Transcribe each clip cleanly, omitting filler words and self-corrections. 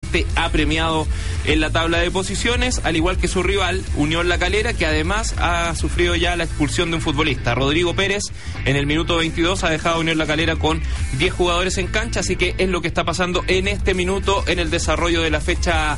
bastante apremiado en la tabla de posiciones, al igual que su rival, Unión La Calera, que además ha sufrido ya la expulsión de un futbolista. Rodrigo Pérez, en el minuto 22, ha dejado a Unión La Calera con 10 jugadores en cancha, así que es lo que está pasando en este minuto en el desarrollo de la fecha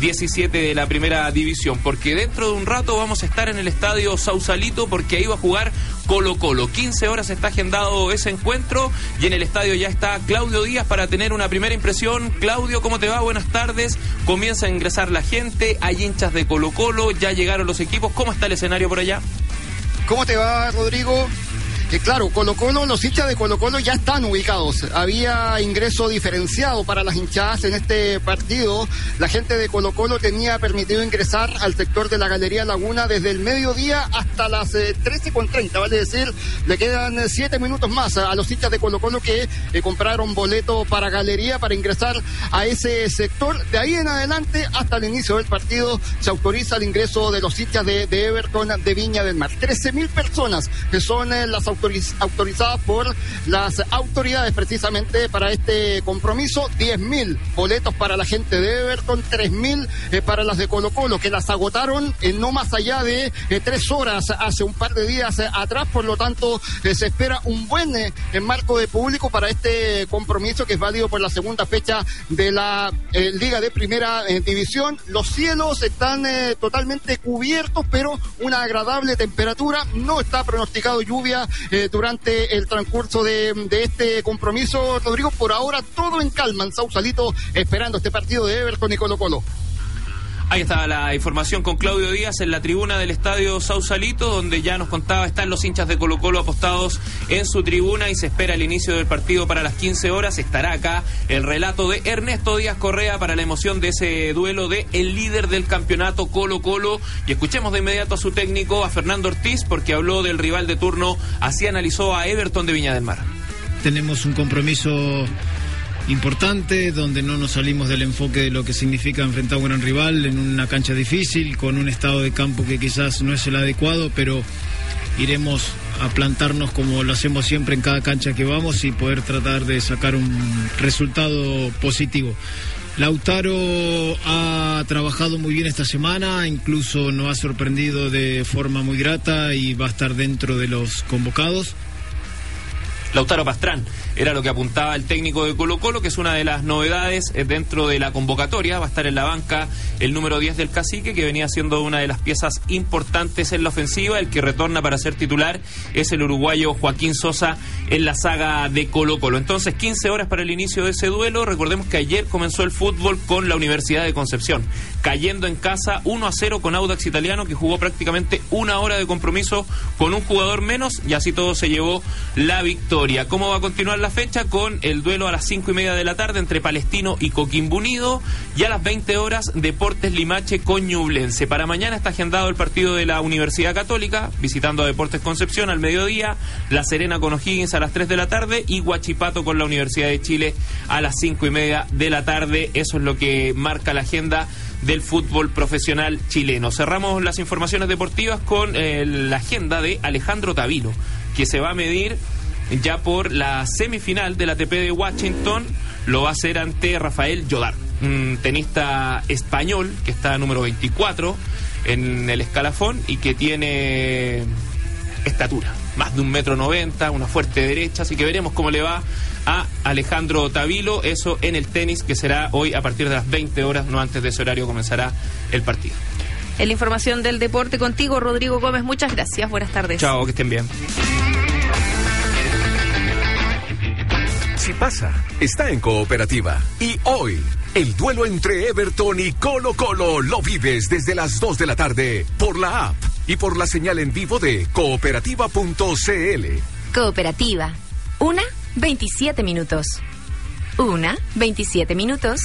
17 de la primera división, porque dentro de un rato vamos a estar en el estadio Sausalito, porque ahí va a jugar Colo-Colo. 15 horas está agendado ese encuentro y en el estadio ya está Claudio Díaz para tener una primera impresión. Claudio, ¿cómo te va? Buenas tardes. Comienza a ingresar la gente, hay hinchas de Colo-Colo, ya llegaron los equipos. ¿Cómo está el escenario por allá? ¿Cómo te va, Rodrigo? Claro, Colo-Colo, los hinchas de Colo-Colo ya están ubicados. Había ingreso diferenciado para las hinchadas en este partido. La gente de Colo-Colo tenía permitido ingresar al sector de la Galería Laguna desde el mediodía hasta las 13:30, vale decir, le quedan 7 minutos más a los hinchas de Colo-Colo que compraron boleto para Galería para ingresar a ese sector. De ahí en adelante, hasta el inicio del partido, se autoriza el ingreso de los hinchas de Everton de Viña del Mar. 13.000 personas que son las autorizadas por las autoridades precisamente para este compromiso. 10.000 boletos para la gente de Everton, 3.000 para las de Colo-Colo, que las agotaron no más allá de 3 horas hace un par de días atrás. Por lo tanto, se espera un buen marco de público para este compromiso, que es válido por la segunda fecha de la Liga de Primera División. Los cielos están totalmente cubiertos, pero una agradable temperatura. No está pronosticado lluvia durante el transcurso de este compromiso, Rodrigo. Por ahora todo en calma en Sausalito, esperando este partido de Everton y Colo-Colo. Ahí está la información con Claudio Díaz en la tribuna del estadio Sausalito, donde ya nos contaba, están los hinchas de Colo-Colo apostados en su tribuna y se espera el inicio del partido para las 15 horas. Estará acá el relato de Ernesto Díaz Correa para la emoción de ese duelo de el líder del campeonato, Colo-Colo. Y escuchemos de inmediato a su técnico, a Fernando Ortiz, porque habló del rival de turno, así analizó a Everton de Viña del Mar. Tenemos un compromiso importante, donde no nos salimos del enfoque de lo que significa enfrentar a un gran rival en una cancha difícil, con un estado de campo que quizás no es el adecuado, pero iremos a plantarnos como lo hacemos siempre en cada cancha que vamos y poder tratar de sacar un resultado positivo. Lautaro ha trabajado muy bien esta semana, incluso nos ha sorprendido de forma muy grata y va a estar dentro de los convocados. Lautaro Pastrán era lo que apuntaba el técnico de Colo-Colo, que es una de las novedades dentro de la convocatoria. Va a estar en la banca el número 10 del Cacique, que venía siendo una de las piezas importantes en la ofensiva. El que retorna para ser titular es el uruguayo Joaquín Sosa en la saga de Colo-Colo. Entonces, 15 horas para el inicio de ese duelo. Recordemos que ayer comenzó el fútbol con la Universidad de Concepción, cayendo en casa 1-0 con Audax Italiano, que jugó prácticamente una hora de compromiso con un jugador menos, y así todo se llevó la victoria. ¿Cómo va a continuar la fecha? Con el duelo a las 5:30 de la tarde entre Palestino y Coquimbo Unido, y a las 20 horas Deportes Limache con Ñublense. Para mañana está agendado el partido de la Universidad Católica, visitando a Deportes Concepción al mediodía, La Serena con O'Higgins a las 3 de la tarde y Huachipato con la Universidad de Chile a las 5:30 de la tarde. Eso es lo que marca la agenda del fútbol profesional chileno. Cerramos las informaciones deportivas con la agenda de Alejandro Tavilo, que se va a medir ya por la semifinal del ATP de Washington. Lo va a hacer ante Rafael Jodar, un tenista español que está número 24 en el escalafón y que tiene estatura, más de 1,90 m, una fuerte derecha, así que veremos cómo le va a Alejandro Tavilo. Eso en el tenis, que será hoy a partir de las 20 horas, no antes de ese horario comenzará el partido. En la información del deporte contigo, Rodrigo Gómez, muchas gracias, buenas tardes. Chao, que estén bien. Si pasa, está en Cooperativa. Y hoy, el duelo entre Everton y Colo-Colo lo vives desde las 2 de la tarde por la app y por la señal en vivo de cooperativa.cl. Cooperativa. 1:27 minutos. 1:27 minutos.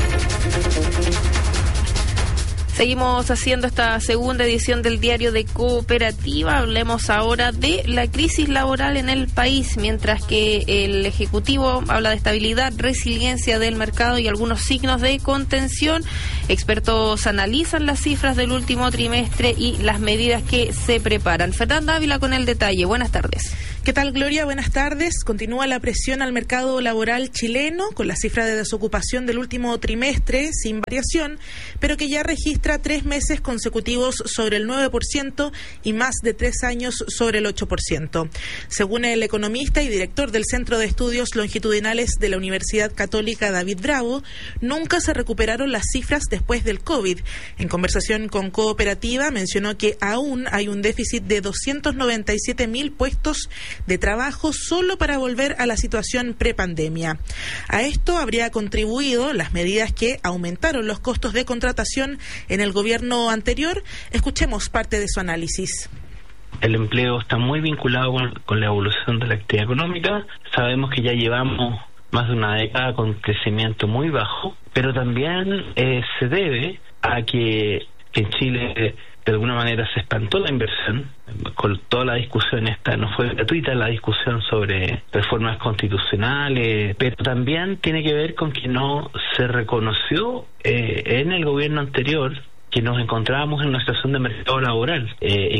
Seguimos haciendo esta segunda edición del diario de Cooperativa. Hablemos ahora de la crisis laboral en el país, mientras que el Ejecutivo habla de estabilidad, resiliencia del mercado y algunos signos de contención. Expertos analizan las cifras del último trimestre y las medidas que se preparan. Fernanda Ávila con el detalle. Buenas tardes. ¿Qué tal, Gloria? Buenas tardes. Continúa la presión al mercado laboral chileno con la cifra de desocupación del último trimestre sin variación, pero que ya registra 3 meses consecutivos sobre el 9% y más de 3 años sobre el 8%. Según el economista y director del Centro de Estudios Longitudinales de la Universidad Católica, David Bravo, nunca se recuperaron las cifras después del COVID. En conversación con Cooperativa mencionó que aún hay un déficit de 297.000 puestos de trabajo solo para volver a la situación prepandemia. A esto habría contribuido las medidas que aumentaron los costos de contratación en el gobierno anterior. Escuchemos parte de su análisis. El empleo está muy vinculado con la evolución de la actividad económica. Sabemos que ya llevamos más de una década con crecimiento muy bajo, pero también se debe a que en Chile de alguna manera se espantó la inversión con toda la discusión esta. No fue gratuita la discusión sobre reformas constitucionales, pero también tiene que ver con que no se reconoció en el gobierno anterior que nos encontrábamos en una situación de mercado laboral